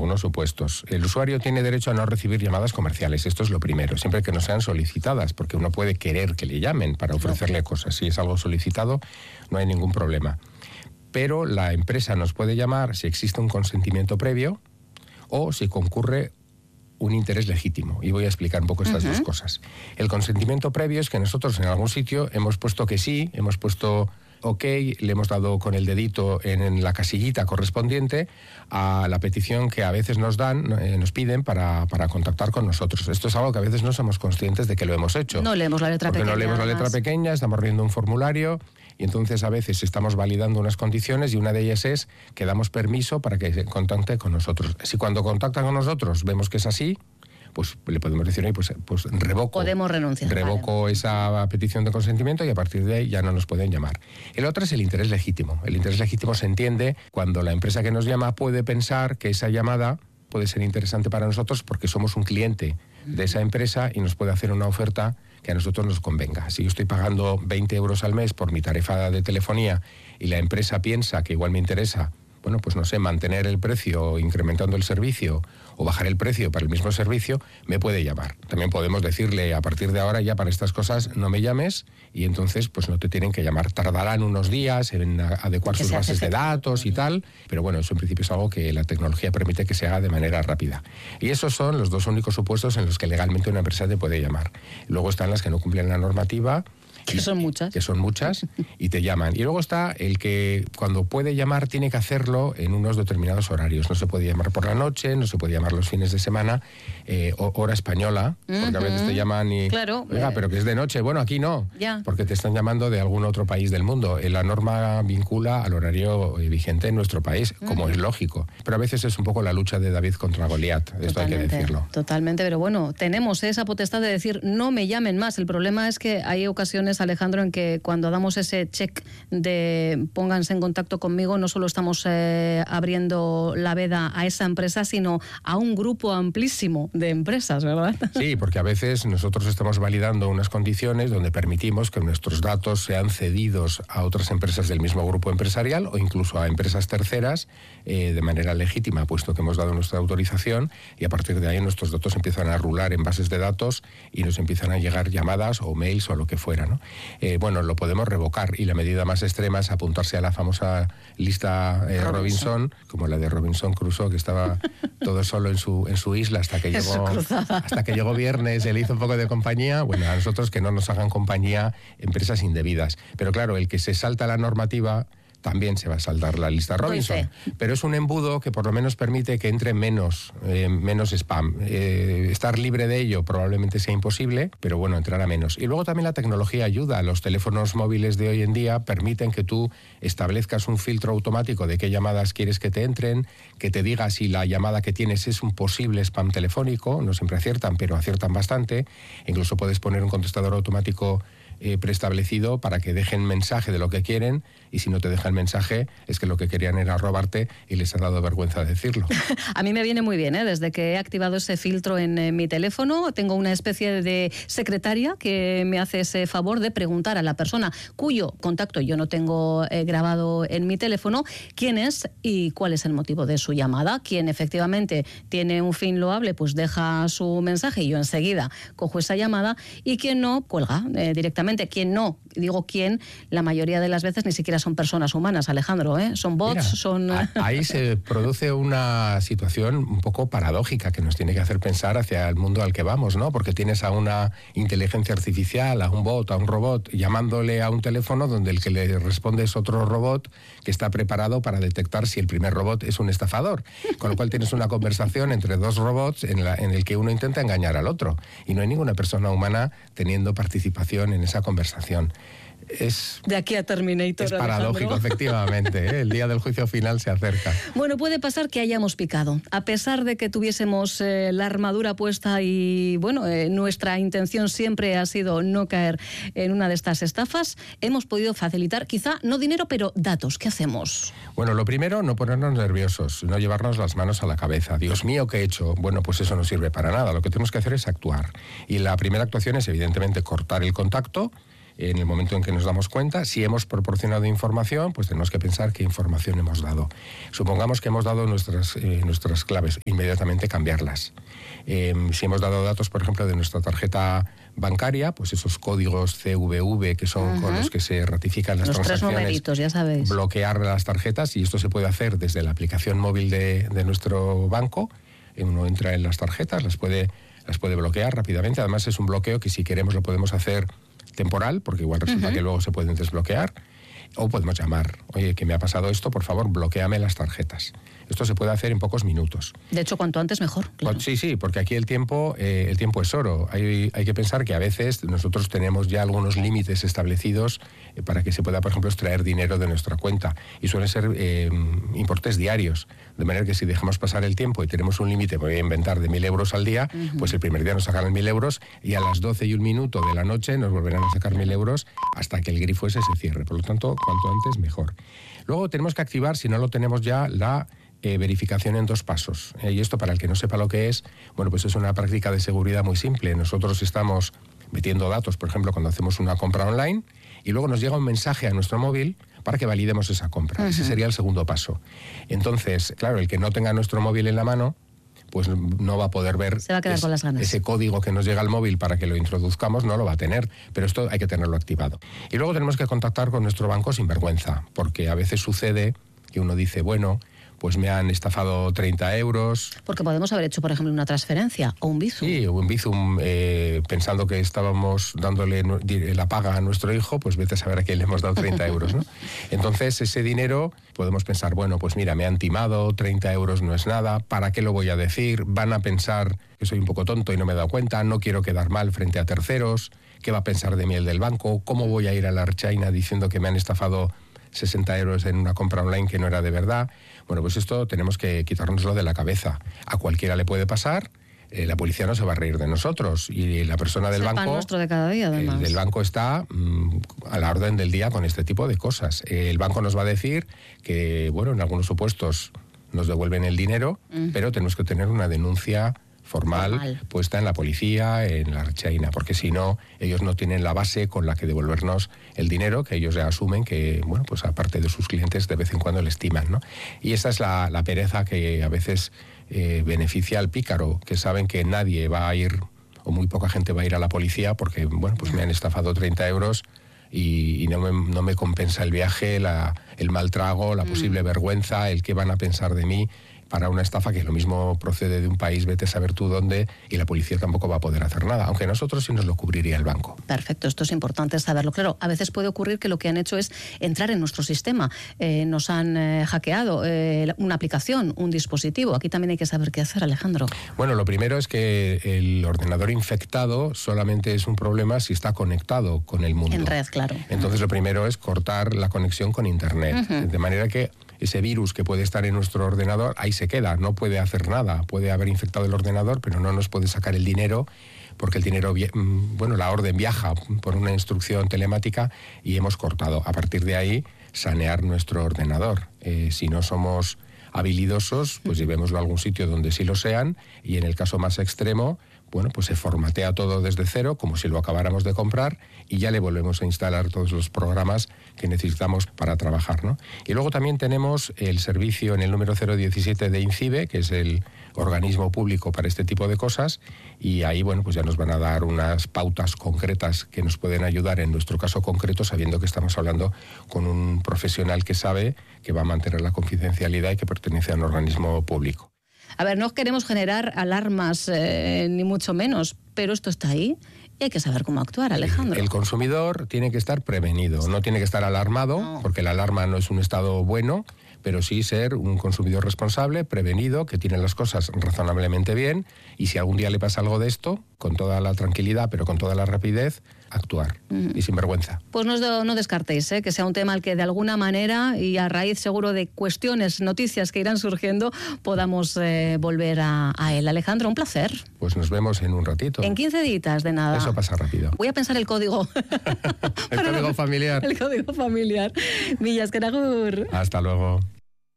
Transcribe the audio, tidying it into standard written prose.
algunos supuestos. El usuario tiene derecho a no recibir llamadas comerciales, esto es lo primero, siempre que no sean solicitadas, porque uno puede querer que le llamen para ofrecerle cosas. Si es algo solicitado, no hay ningún problema. Pero la empresa nos puede llamar si existe un consentimiento previo o si concurre un interés legítimo. Y voy a explicar un poco estas dos cosas. El consentimiento previo es que nosotros en algún sitio hemos puesto que sí, hemos puesto OK, le hemos dado con el dedito en la casillita correspondiente a la petición que a veces nos piden para contactar con nosotros. Esto es algo que a veces no somos conscientes de que lo hemos hecho. No leemos la letra pequeña. No leemos la letra pequeña, estamos riendo un formulario y entonces a veces estamos validando unas condiciones y una de ellas es que damos permiso para que se contacte con nosotros. Si cuando contactan con nosotros vemos que es así, pues le podemos decir, pues revoco. Podemos renunciar. Revoco esa petición de consentimiento y a partir de ahí ya no nos pueden llamar. El otro es el interés legítimo. El interés legítimo se entiende cuando la empresa que nos llama puede pensar que esa llamada puede ser interesante para nosotros porque somos un cliente de esa empresa y nos puede hacer una oferta que a nosotros nos convenga. Si yo estoy pagando 20 euros al mes por mi tarifa de telefonía y la empresa piensa que igual me interesa, bueno, pues no sé, mantener el precio incrementando el servicio o bajar el precio para el mismo servicio, me puede llamar. También podemos decirle, a partir de ahora ya para estas cosas no me llames y entonces pues no te tienen que llamar. Tardarán unos días en adecuar sus bases de datos y tal, pero bueno, eso en principio es algo que la tecnología permite que se haga de manera rápida. Y esos son los dos únicos supuestos en los que legalmente una empresa te puede llamar. Luego están las que no cumplen la normativa, que son muchas. Que son muchas y te llaman. Y luego está el que cuando puede llamar tiene que hacerlo en unos determinados horarios. No se puede llamar por la noche, no se puede llamar los fines de semana, hora española, porque a veces te llaman y... Claro. Oiga, pero que es de noche. Bueno, aquí no, porque te están llamando de algún otro país del mundo. La norma vincula al horario vigente en nuestro país, como es lógico. Pero a veces es un poco la lucha de David contra Goliat, esto hay que decirlo. Totalmente, pero bueno, tenemos esa potestad de decir no me llamen más. El problema es que hay ocasiones, Alejandro, en que cuando damos ese check de pónganse en contacto conmigo, no solo estamos abriendo la veda a esa empresa, sino a un grupo amplísimo de empresas, ¿verdad? Sí, porque a veces nosotros estamos validando unas condiciones donde permitimos que nuestros datos sean cedidos a otras empresas del mismo grupo empresarial o incluso a empresas terceras de manera legítima, puesto que hemos dado nuestra autorización y a partir de ahí nuestros datos empiezan a rular en bases de datos y nos empiezan a llegar llamadas o mails o lo que fuera, ¿no? Bueno, lo podemos revocar y la medida más extrema es apuntarse a la famosa lista Robinson, como la de Robinson Crusoe, que estaba todo solo en su isla hasta que llegó viernes, él hizo un poco de compañía. Bueno, a nosotros que no nos hagan compañía empresas indebidas. Pero claro, el que se salta la normativa también se va a saltar la lista Robinson. Pero es un embudo que por lo menos permite que entre menos spam. Estar libre de ello probablemente sea imposible, pero bueno, entrará menos. Y luego también la tecnología ayuda. Los teléfonos móviles de hoy en día permiten que tú establezcas un filtro automático de qué llamadas quieres que te entren, que te diga si la llamada que tienes es un posible spam telefónico. No siempre aciertan, pero aciertan bastante. Incluso puedes poner un contestador automático preestablecido para que dejen mensaje de lo que quieren y si no te dejan mensaje es que lo que querían era robarte y les ha dado vergüenza decirlo. A mí me viene muy bien, desde que he activado ese filtro en mi teléfono tengo una especie de secretaria que me hace ese favor de preguntar a la persona cuyo contacto yo no tengo grabado en mi teléfono quién es y cuál es el motivo de su llamada. Quien efectivamente tiene un fin loable pues deja su mensaje y yo enseguida cojo esa llamada y quien no cuelga directamente. Quien no, digo quién, la mayoría de las veces ni siquiera son personas humanas, Alejandro, son bots, Ahí se produce una situación un poco paradójica que nos tiene que hacer pensar hacia el mundo al que vamos, ¿no? Porque tienes a una inteligencia artificial, a un bot, a un robot, llamándole a un teléfono donde el que le responde es otro robot que está preparado para detectar si el primer robot es un estafador. Con lo cual tienes una conversación entre dos robots en el que uno intenta engañar al otro. Y no hay ninguna persona humana teniendo participación en esa conversación. De aquí a Terminator. Es paradójico, efectivamente. El día del juicio final se acerca. Bueno, puede pasar que hayamos picado. A pesar de que tuviésemos la armadura puesta y, bueno, nuestra intención siempre ha sido no caer en una de estas estafas, hemos podido facilitar, quizá no dinero, pero datos. ¿Qué hacemos? Bueno, lo primero, no ponernos nerviosos, no llevarnos las manos a la cabeza. Dios mío, ¿qué he hecho? Bueno, pues eso no sirve para nada. Lo que tenemos que hacer es actuar. Y la primera actuación es, evidentemente, cortar el contacto. en el momento en que nos damos cuenta. Si hemos proporcionado información, pues tenemos que pensar qué información hemos dado. Supongamos que hemos dado nuestras claves, inmediatamente cambiarlas. Si hemos dado datos, por ejemplo, de nuestra tarjeta bancaria, pues esos códigos CVV que son con los que se ratifican las transacciones, 3 numeritos, ya sabéis. Bloquear las tarjetas, y esto se puede hacer desde la aplicación móvil de nuestro banco. Uno entra en las tarjetas, las puede bloquear rápidamente. Además, es un bloqueo que, si queremos, lo podemos hacer temporal, porque igual resulta que luego se pueden desbloquear. O podemos llamar: oye, que me ha pasado esto, por favor, bloquéame las tarjetas. Esto se puede hacer en pocos minutos. De hecho, cuanto antes mejor. Claro. Sí, porque aquí el tiempo es oro. Hay que pensar que a veces nosotros tenemos ya algunos límites establecidos para que se pueda, por ejemplo, extraer dinero de nuestra cuenta. Y suelen ser importes diarios. De manera que si dejamos pasar el tiempo y tenemos un límite, voy a inventar, de 1.000 euros al día, pues el primer día nos sacarán 1.000 euros y a las 12:01 de la noche nos volverán a sacar 1.000 euros hasta que el grifo ese se cierre. Por lo tanto, cuanto antes mejor. Luego tenemos que activar, si no lo tenemos ya, la verificación en 2 pasos. Y esto, para el que no sepa lo que es, bueno, pues es una práctica de seguridad muy simple. Nosotros estamos metiendo datos, por ejemplo, cuando hacemos una compra online, y luego nos llega un mensaje a nuestro móvil para que validemos esa compra. Ese sería el segundo paso. Entonces, claro, el que no tenga nuestro móvil en la mano, pues no va a poder ver. Se va a quedar con las ganas. Ese código que nos llega al móvil para que lo introduzcamos, no lo va a tener, pero esto hay que tenerlo activado. Y luego tenemos que contactar con nuestro banco sin vergüenza, porque a veces sucede que uno dice, bueno, pues me han estafado 30 euros. Porque podemos haber hecho, por ejemplo, una transferencia o un Bizum. Sí, un Bizum, pensando que estábamos dándole la paga a nuestro hijo, pues vete a saber a quién le hemos dado 30 euros, ¿no? Entonces, ese dinero, podemos pensar, bueno, pues mira, me han timado, 30 euros no es nada, ¿para qué lo voy a decir? Van a pensar que soy un poco tonto y no me he dado cuenta, no quiero quedar mal frente a terceros, ¿qué va a pensar de mí el del banco? ¿Cómo voy a ir a la Ertzaintza diciendo que me han estafado 60 euros en una compra online que no era de verdad? Bueno, pues esto tenemos que quitárnoslo de la cabeza. A cualquiera le puede pasar, la policía no se va a reír de nosotros, y la persona del banco, nuestro de cada día, además. El del banco está a la orden del día con este tipo de cosas. El banco nos va a decir que, bueno, en algunos supuestos nos devuelven el dinero, pero tenemos que tener una denuncia formal puesta en la policía, en la Ertzaintza, porque si no, ellos no tienen la base con la que devolvernos el dinero, que ellos ya asumen que, bueno, pues aparte de sus clientes, de vez en cuando le estiman, ¿no? Y esa es la pereza que a veces beneficia al pícaro, que saben que nadie va a ir, o muy poca gente va a ir a la policía porque, bueno, pues me han estafado 30 euros y no me compensa el viaje, el mal trago, la posible vergüenza, el qué van a pensar de mí, para una estafa que lo mismo procede de un país, vete a saber tú dónde, y la policía tampoco va a poder hacer nada, aunque nosotros sí nos lo cubriría el banco. Perfecto, esto es importante saberlo. Claro, a veces puede ocurrir que lo que han hecho es entrar en nuestro sistema, nos han hackeado una aplicación, un dispositivo. Aquí también hay que saber qué hacer, Alejandro. Bueno, lo primero es que el ordenador infectado solamente es un problema si está conectado con el mundo. En red, claro. Entonces lo primero es cortar la conexión con Internet, de manera que ese virus que puede estar en nuestro ordenador, ahí se queda, no puede hacer nada. Puede haber infectado el ordenador, pero no nos puede sacar el dinero, porque el dinero, bueno, la orden viaja por una instrucción telemática y hemos cortado. A partir de ahí, sanear nuestro ordenador. Si no somos habilidosos, pues llevémoslo a algún sitio donde sí lo sean, y en el caso más extremo, bueno, pues se formatea todo desde cero, como si lo acabáramos de comprar, y ya le volvemos a instalar todos los programas que necesitamos para trabajar, ¿no? Y luego también tenemos el servicio en el número 017 de INCIBE, que es el organismo público para este tipo de cosas, y ahí, bueno, pues ya nos van a dar unas pautas concretas que nos pueden ayudar en nuestro caso concreto, sabiendo que estamos hablando con un profesional que sabe que va a mantener la confidencialidad y que pertenece a un organismo público. A ver, no queremos generar alarmas, ni mucho menos, pero esto está ahí y hay que saber cómo actuar, Alejandro. El consumidor tiene que estar prevenido, no tiene que estar alarmado, porque la alarma no es un estado bueno, pero sí ser un consumidor responsable, prevenido, que tiene las cosas razonablemente bien, y si algún día le pasa algo de esto, con toda la tranquilidad, pero con toda la rapidez, actuar, y sin vergüenza. Pues no descartéis que sea un tema al que de alguna manera, y a raíz seguro de cuestiones, noticias que irán surgiendo, podamos volver a él. Alejandro, un placer. Pues nos vemos en un ratito. En 15 días, de nada. Eso pasa rápido. Voy a pensar el código. El código familiar. El código familiar. Millas, que agur. Hasta luego.